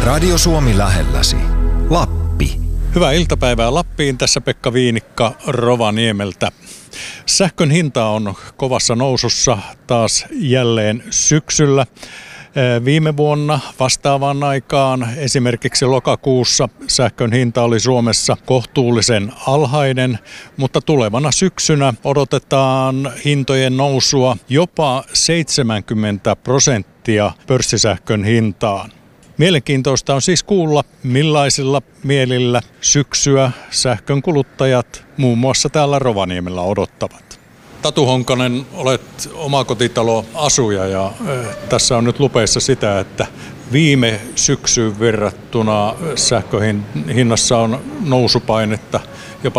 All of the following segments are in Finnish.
Radio Suomi lähelläsi. Lappi. Hyvää iltapäivää Lappiin. Tässä Pekka Viinikka Rovaniemeltä. Sähkön hinta on kovassa nousussa taas jälleen syksyllä. Viime vuonna vastaavaan aikaan, esimerkiksi lokakuussa, sähkön hinta oli Suomessa kohtuullisen alhainen, mutta tulevana syksynä odotetaan hintojen nousua jopa 70% pörssisähkön hintaan. Mielenkiintoista on siis kuulla, millaisilla mielillä syksyä sähkön kuluttajat muun muassa täällä Rovaniemellä odottavat. Tatu Honkanen, olet omakotitaloasuja ja tässä on nyt lupeissa sitä, että viime syksyyn verrattuna sähkön hinnassa on nousupainetta jopa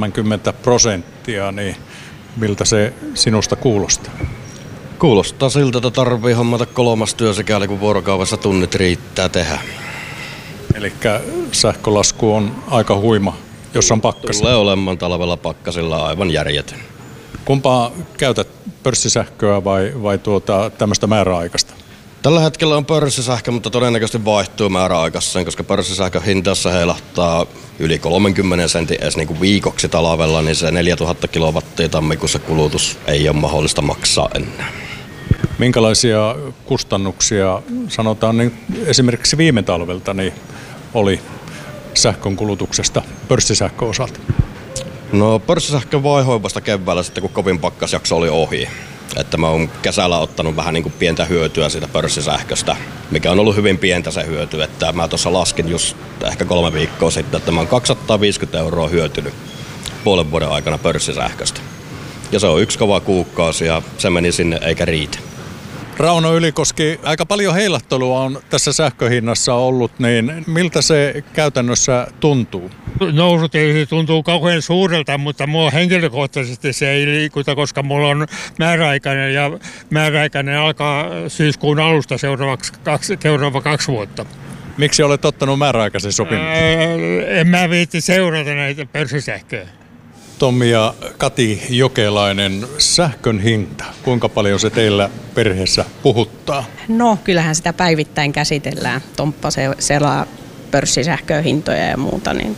70%, niin miltä se sinusta kuulostaa? Kuulostaa siltä, että tarvii hommata 3 työsikäli, kun vuorokaudessa tunnit riittää tehdä. Eli sähkölasku on aika huima, jos on pakkasilla. Tulee olemaan talvella pakkasilla aivan järjetön. Kumpaa käytät, pörssisähköä vai tämmöistä määräaikaista? Tällä hetkellä on pörssisähkö, mutta todennäköisesti vaihtuu määräaikaiseen, koska pörssisähkön hintassa heilahtaa yli 30 sentin edes niin kuin viikoksi talvella, niin se 4000 kilowattia tammikuussa kulutus ei ole mahdollista maksaa enää. Minkälaisia kustannuksia, sanotaan niin esimerkiksi viime talvelta, niin oli sähkön kulutuksesta pörssisähkön osalta? No pörssisähkö vaihoi vasta keväällä sitten, kun kovin pakkasjakso oli ohi. Että mä oon kesällä ottanut vähän niin kuin pientä hyötyä siitä pörssisähköstä, mikä on ollut hyvin pientä se hyöty. Että mä tuossa laskin just ehkä 3 viikkoa sitten, että mä oon 250 € hyötynyt puolen vuoden aikana pörssisähköstä. Ja se on 1 kova kuukausi ja se meni sinne eikä riitä. Rauno Ylikoski, aika paljon heilattelua on tässä sähköhinnassa ollut, niin miltä se käytännössä tuntuu? Nousut ei tuntuu kauhean suurelta, mutta mua henkilökohtaisesti se ei liikuta, koska mulla on määräaikainen ja määräaikainen alkaa syyskuun alusta seuraava 2 vuotta. Miksi olet ottanut määräaikaisen sopimuksen? En mä viitti seurata näitä pörssisähköjä. Tommi ja Kati Jokelainen, sähkön hinta, kuinka paljon se teillä perheessä puhuttaa? No, kyllähän sitä päivittäin käsitellään. Tomppa selaa pörssisähköhintoja ja muuta, niin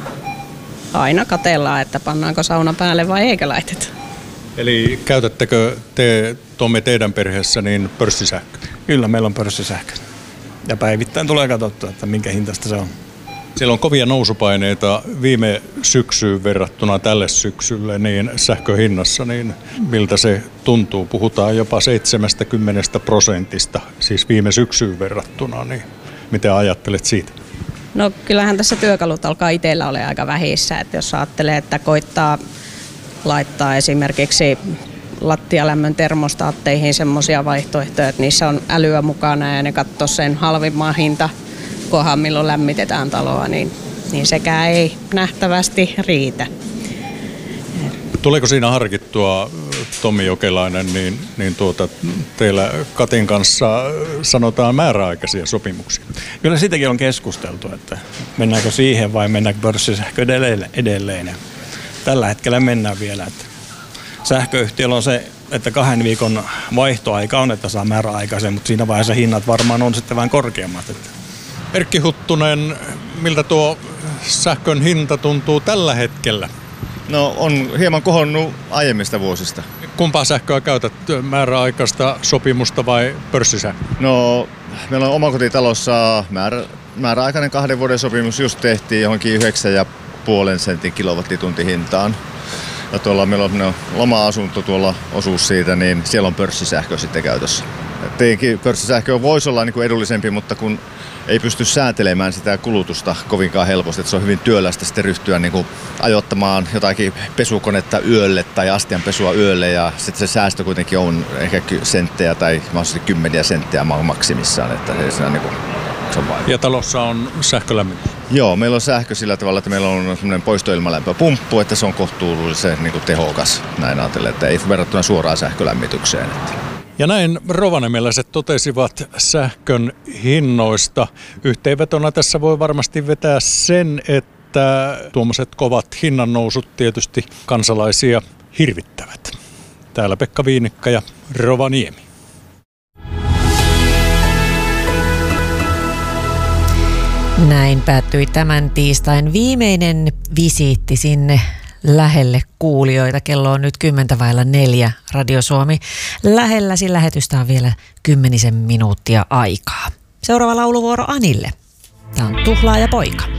aina katsellaan, että pannaanko sauna päälle vai eikä laiteta. Eli käytättekö te, Tommi, teidän perheessä niin pörssisähköä? Kyllä, meillä on pörssisähkö. Ja päivittäin tulee katsottua, että minkä hintaista se on. Siellä on kovia nousupaineita viime syksyyn verrattuna tälle syksylle, niin sähköhinnassa, niin miltä se tuntuu? Puhutaan jopa 70%, siis viime syksyyn verrattuna, niin mitä ajattelet siitä? No kyllähän tässä työkalut alkaa itsellä olla aika vähissä, että jos ajattelee, että koittaa laittaa esimerkiksi lattialämmön termostaatteihin semmoisia vaihtoehtoja, että niissä on älyä mukana ja ne katsoo sen halvimman hinta kohan milloin lämmitetään taloa, niin sekään ei nähtävästi riitä. Tuleeko siinä harkittua, Tommi Jokelainen, niin teillä Katin kanssa sanotaan määräaikaisia sopimuksia? Kyllä siitäkin on keskusteltu, että mennäänkö siihen vai mennäänkö pörssisähkö edelleen. Tällä hetkellä mennään vielä. Että sähköyhtiöllä on se, että 2 viikon vaihtoaika on, että saa määräaikaisen, mutta siinä vaiheessa hinnat varmaan on sitten vähän korkeammat. Erkki Huttunen, miltä tuo sähkön hinta tuntuu tällä hetkellä? No on hieman kohonnut aiemmista vuosista. Kumpaa sähköä käytät, määräaikaista sopimusta vai pörssisähköä? No meillä on omakotitalossa määräaikainen 2 vuoden sopimus just tehtiin johonkin 9,5 sentin kilowattitunti hintaan. Ja tuolla meillä on loma-asunto tuolla osuus siitä, niin siellä on pörssisähkö sitten käytössä. Tietenkin pörssisähkö voisi olla niin kuin edullisempi, mutta kun ei pysty säätelemään sitä kulutusta kovinkaan helposti, että se on hyvin työlästä sitten ryhtyä niin kuin ajoittamaan jotakin pesukonetta yölle tai astianpesua yölle ja sitten se säästö kuitenkin on ehkä senttejä tai mahdollisesti 10 senttejä maksimissaan, että se on niin kuin, se on vaikea. Ja talossa on sähkölämmitys? Joo, meillä on sähkö sillä tavalla, että meillä on semmoinen poistoilmalämpöpumppu, että se on kohtuullisen niin kuin tehokas näin ajatellen, että ei verrattuna suoraan sähkölämmitykseen. Ja näin rovaniemeläiset totesivat sähkön hinnoista. Yhteenvetona tässä voi varmasti vetää sen, että tuommoiset kovat hinnannousut tietysti kansalaisia hirvittävät. Täällä Pekka Viinikka ja Rovaniemi. Näin päättyi tämän tiistain viimeinen visiitti sinne lähelle kuulijoita. Kello on nyt 3:10 Radio Suomi. Lähelläsi lähetystä on vielä 10 minuuttia aikaa. Seuraava lauluvuoro Anille. Tämä on Tuhlaaja poika.